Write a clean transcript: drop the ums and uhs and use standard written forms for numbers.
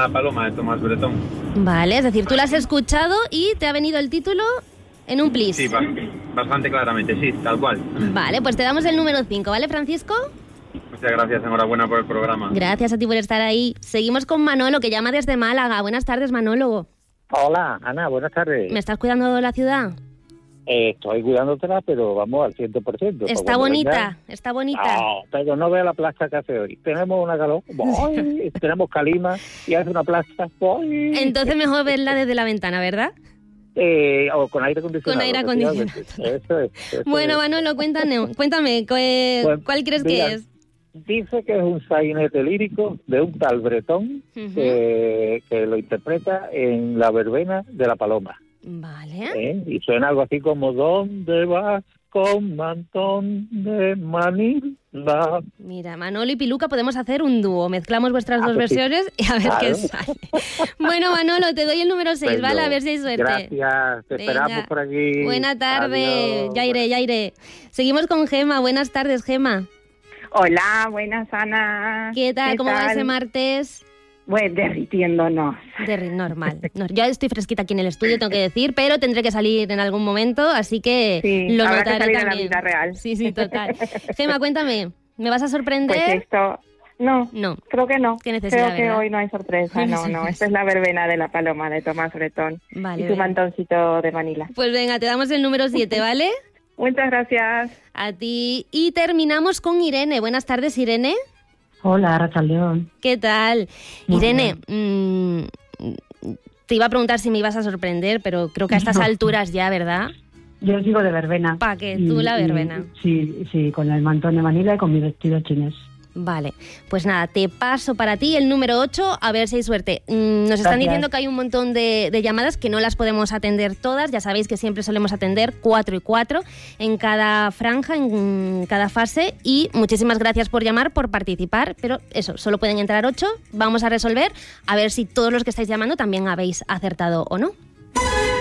La Paloma, de Tomás Bretón. Vale, es decir, tú la has escuchado y te ha venido el título en un plis. Sí, bastante claramente, sí, tal cual. Vale, pues te damos el número 5, ¿vale, Francisco? Muchas gracias, enhorabuena por el programa. Gracias a ti por estar ahí. Seguimos con Manolo, que llama desde Málaga. Buenas tardes, Manolo. Hola, Ana, buenas tardes. ¿Me estás cuidando la ciudad? Estoy cuidándotela, pero vamos al 100%. Está bonita, está bonita. No, pero no vea la plaza que hace hoy. Tenemos una calor, tenemos calima y hace una plaza. Entonces mejor verla desde la ventana, ¿verdad? O con aire acondicionado. Con aire acondicionado. Eso es. Bueno, Manolo, cuéntame, ¿cuál crees que es? Dice que es un sainete lírico de un tal Bretón que lo interpreta en La verbena de la Paloma. Vale. Y suena algo así como ¿dónde vas con mantón de Manila? Mira, Manolo y Piluca podemos hacer un dúo. Mezclamos vuestras dos versiones y a ver qué sale. Bueno, Manolo, te doy el número 6, ¿vale? A ver si hay suerte. Gracias, te esperamos por aquí. Buena tarde. Adiós. Ya iré. Seguimos con Gema. Buenas tardes, Gema. Hola, buenas, Ana. ¿Qué tal? ¿Cómo va ese martes? Pues derritiéndonos. Normal. No, yo estoy fresquita aquí en el estudio, tengo que decir, pero tendré que salir en algún momento, así que sí, lo habrá notaré que salir también. A la vida real. Sí, total. Gema, cuéntame, ¿me vas a sorprender? Pues esto... No, creo que no. Qué necesidad, creo que ¿verdad? hoy no hay sorpresa, no. Esta es La verbena de la Paloma, de Tomás Bretón. Vale, y tu mantoncito de Manila. Pues venga, te damos el número 7, ¿vale? Muchas gracias. A ti. Y terminamos con Irene. Buenas tardes, Irene. Hola, Rachaldeón. ¿Qué tal? Muy Irene, te iba a preguntar si me ibas a sorprender, pero creo que a estas alturas ya, ¿verdad? Yo sigo de verbena. ¿Para qué? Tú la verbena. Sí, con el mantón de Manila y con mi vestido chinés. Vale, pues nada, te paso para ti el número 8, a ver si hay suerte. Nos están diciendo que hay un montón de llamadas que no las podemos atender todas. Ya sabéis que siempre solemos atender 4 y 4 en cada franja, en cada fase. Y muchísimas gracias por llamar, por participar. Pero eso, solo pueden entrar 8. Vamos a resolver, a ver si todos los que estáis llamando también habéis acertado o no.